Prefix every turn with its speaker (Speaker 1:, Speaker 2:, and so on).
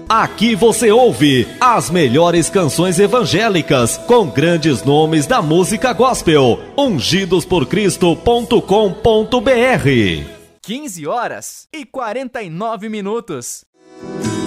Speaker 1: Aqui você ouve as melhores canções evangélicas com grandes nomes da música gospel. Ungidosporcristo.com.br.
Speaker 2: 15 horas e 49 minutos.